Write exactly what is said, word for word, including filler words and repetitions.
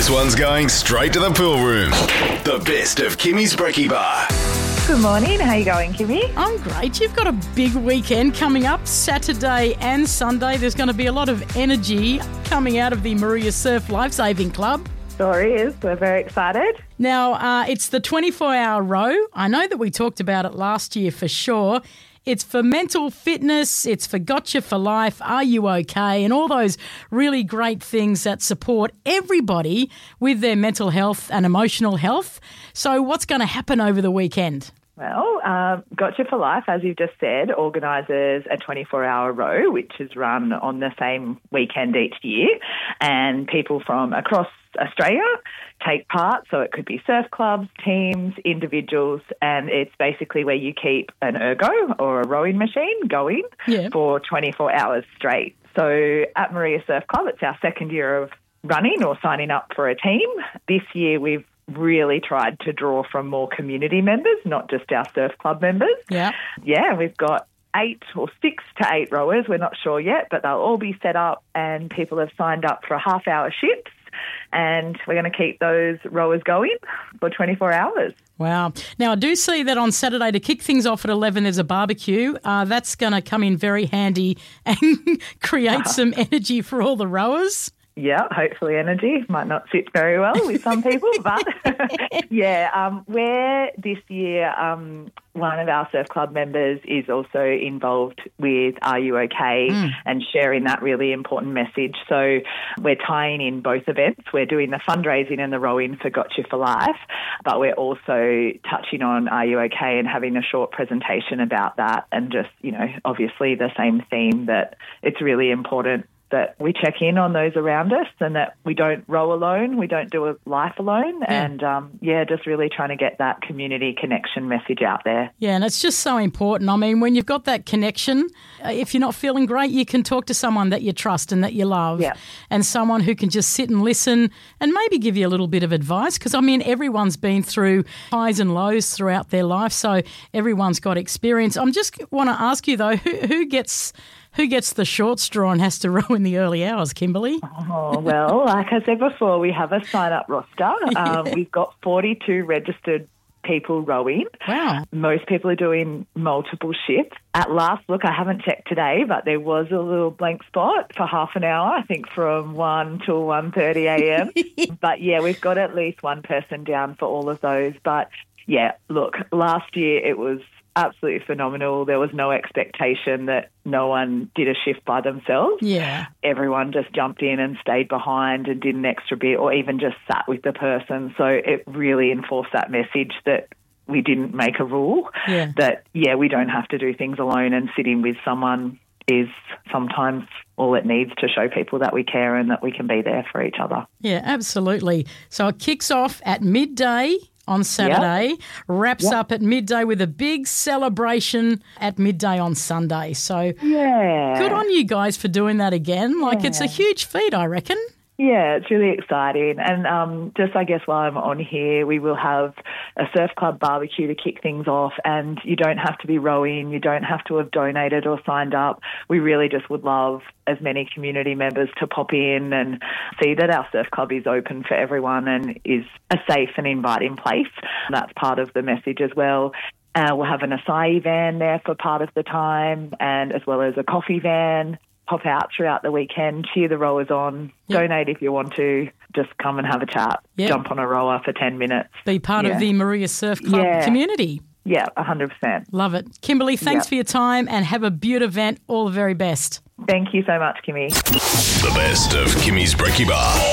This one's going straight to the pool room. The best of Kimmy's Brekkie Bar. Good morning. How you going, Kimmy? I'm great. You've got a big weekend coming up, Saturday and Sunday. There's going to be a lot of energy coming out of the Maria Surf Lifesaving Club. Story is, we're very excited. Now, uh, it's the twenty-four hour row. I know that we talked about it last year for sure. It's for mental fitness, it's for Gotcha for Life, Are You OK? And all those really great things that support everybody with their mental health and emotional health. So what's going to happen over the weekend? Well, um, Gotcha for Life, as you've just said, organises a twenty-four hour row, which is run on the same weekend each year. And people from across Australia take part, so it could be surf clubs, teams, individuals, and it's basically where you keep an ergo or a rowing machine going yeah. for twenty-four hours straight. So at Maria Surf Club, it's our second year of running or signing up for a team. This year we've really tried to draw from more community members, not just our surf club members. Yeah. Yeah, we've got eight or six to eight rowers. We're not sure yet, but they'll all be set up and people have signed up for half-hour shifts and we're going to keep those rowers going for twenty-four hours. Wow. Now, I do see that on Saturday to kick things off at eleven, there's a barbecue. Uh, that's going to come in very handy and create some energy for all the rowers. Yeah, hopefully energy. Might not sit very well with some people, but yeah, um, we're this year, um, one of our surf club members is also involved with Are You OK? Mm. and sharing that really important message. So we're tying in both events. We're doing the fundraising and the rowing for Gotcha for Life, but we're also touching on Are You OK? and having a short presentation about that and just, you know, obviously the same theme that it's really important that we check in on those around us and that we don't row alone, we don't do a life alone, yeah. and, um, yeah, just really trying to get that community connection message out there. Yeah, and it's just so important. I mean, when you've got that connection, uh, if you're not feeling great, you can talk to someone that you trust and that you love yeah. and someone who can just sit and listen and maybe give you a little bit of advice because, I mean, everyone's been through highs and lows throughout their life, so everyone's got experience. I'm just want to ask you, though, who, who gets... Who gets the short straw and has to row in the early hours, Kimberly? Oh, well, like I said before, we have a sign-up roster. Um, we've got forty-two registered people rowing. Wow. Most people are doing multiple shifts. At last look, I haven't checked today, but there was a little blank spot for half an hour, I think from one till one thirty a.m. But, yeah, we've got at least one person down for all of those. But, yeah, look, last year it was absolutely phenomenal. There was no expectation that no one did a shift by themselves. Yeah. Everyone just jumped in and stayed behind and did an extra bit or even just sat with the person. So it really enforced that message that we didn't make a rule, yeah. that, yeah, we don't have to do things alone and sitting with someone is sometimes all it needs to show people that we care and that we can be there for each other. Yeah, absolutely. So it kicks off at midday on Saturday, yep. wraps yep. up at midday with a big celebration at midday on Sunday. So yeah. good on you guys for doing that again. Like yeah. it's a huge feat, I reckon. Yeah, it's really exciting. And um, just, I guess, while I'm on here, we will have a surf club barbecue to kick things off. And you don't have to be rowing. You don't have to have donated or signed up. We really just would love as many community members to pop in and see that our surf club is open for everyone and is a safe and inviting place. And that's part of the message as well. Uh, we'll have an acai van there for part of the time and as well as a coffee van. Pop out throughout the weekend, cheer the rowers on, yep. donate if you want to, just come and have a chat, yep. jump on a rower for ten minutes. Be part yeah. of the Maria Surf Club yeah. community. Yeah, one hundred percent. Love it. Kimberly, thanks yep. for your time and have a beautiful event. All the very best. Thank you so much, Kimmy. The best of Kimmy's Brekkie Bar.